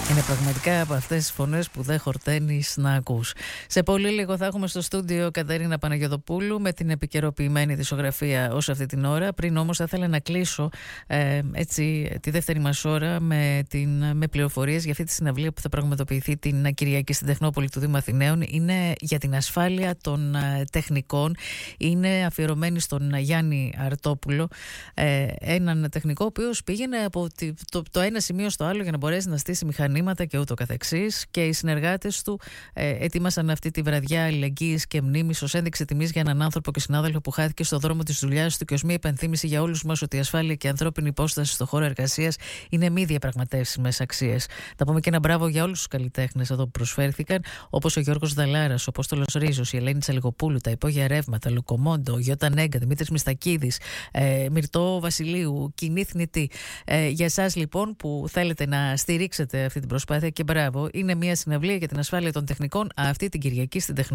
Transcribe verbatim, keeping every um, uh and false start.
Είναι πραγματικά από αυτές τις φωνές που δεν χορταίνεις να ακούς. Σε πολύ λίγο θα έχουμε στο στούντιο Κατερίνα Παναγιωτοπούλου με την επικαιροποιημένη δισογραφία ως αυτή την ώρα. Πριν όμως θα ήθελα να κλείσω ε, έτσι, τη δεύτερη μας ώρα με, την, με πληροφορίες για αυτή τη συναυλία που θα πραγματοποιηθεί την Κυριακή στην Τεχνόπολη του Δήμου Αθηναίων. Είναι για την ασφάλεια των ε, τεχνικών. Είναι αφιερωμένη στον Γιάννη Αρτόπουλο, ε, έναν τεχνικό ο οποίος πήγαινε από το, το, το ένα σημείο στο άλλο για να μπορέσει να στήσει μηχανήματα και ούτω καθεξής, και οι συνεργάτες του ε, ετοίμασαν αυτή τη βραδιά αλληλεγγύης και μνήμης ως ένδειξη τιμής για έναν άνθρωπο και συνάδελφο που χάθηκε στο δρόμο της δουλειάς του και ως μία υπενθύμηση για όλους μας ότι η ασφάλεια και η ανθρώπινη υπόσταση στον χώρο εργασίας είναι μη διαπραγματεύσιμες αξίες. Θα πούμε και ένα μπράβο για όλους τους καλλιτέχνες εδώ που προσφέρθηκαν, όπως ο Γιώργος Δαλάρας, ο Απόστολος Ρίζος, η Ελένη Τσαλιγοπούλου, τα Υπόγεια Ρεύματα, Λουκομόντο, ο Γιώτα Νέγκα, Δημήτρης Μιστακίδης, ε, Μυρτώ Βασιλείου, Κοινή Θνητή. Ε, για εσάς λοιπόν που θέλετε να στηρίξετε αυτή την προσπάθεια, και μπράβο, είναι μια συναυλία για την ασφάλεια των τεχνικών αυτή την Κυριακή στην Τεχνοπολή.